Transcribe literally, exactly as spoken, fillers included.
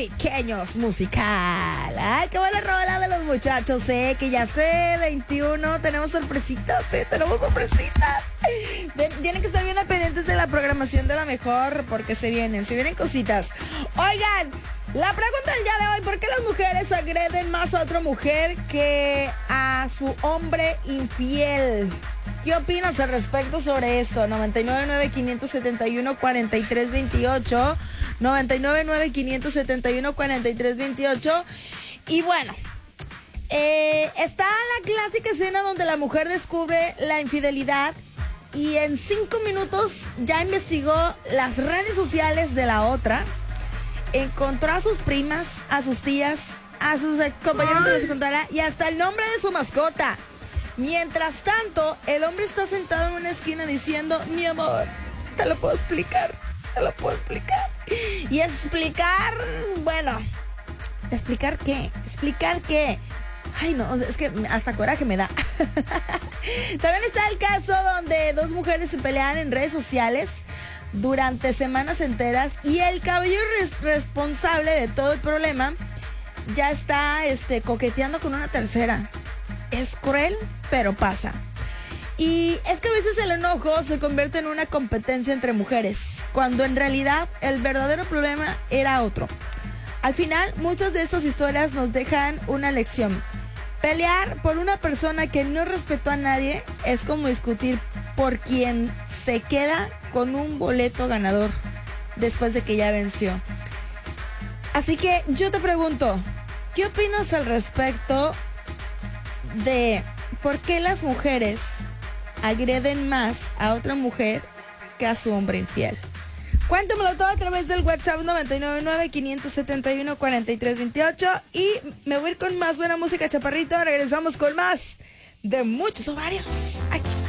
Pequeños musical. Ay, qué buena rola de los muchachos, eh, que ya sé, veintiuno, tenemos sorpresitas, eh, tenemos sorpresitas. De, tienen que estar bien pendientes de la programación de la mejor, porque se vienen, se vienen cositas. Oigan, la pregunta del día de hoy: ¿por qué las mujeres agreden más a otra mujer que a su hombre infiel? ¿Qué opinas al respecto sobre esto? noventa y nueve nueve quinientos setenta y uno cuarenta y tres veintiocho, noventa y nueve nueve quinientos setenta y uno cuarenta y tres veintiocho. Y bueno, eh, está la clásica escena donde la mujer descubre la infidelidad y en cinco minutos ya investigó las redes sociales de la otra, encontró a sus primas, a sus tías, a sus compañeros de la secundaria y hasta el nombre de su mascota. Mientras tanto, el hombre está sentado en una esquina diciendo: mi amor, te lo puedo explicar, te lo puedo explicar. Y explicar, bueno, ¿explicar qué? ¿Explicar qué? Ay, no, es que hasta coraje me da. También está el caso donde dos mujeres se pelean en redes sociales durante semanas enteras y el caballero res- responsable de todo el problema ya está este, coqueteando con una tercera. Es cruel, pero pasa. Y es que a veces el enojo se convierte en una competencia entre mujeres, cuando en realidad el verdadero problema era otro. Al final, muchas de estas historias nos dejan una lección. Pelear por una persona que no respetó a nadie es como discutir por quien se queda con un boleto ganador después de que ya venció. Así que yo te pregunto, ¿qué opinas al respecto de por qué las mujeres agreden más a otra mujer que a su hombre infiel? Cuéntamelo todo a través del WhatsApp noventa y nueve nueve quinientos setenta y uno cuarenta y tres veintiocho. Y me voy a ir con más buena música, chaparrito. Regresamos con más de Muchos Ovarios aquí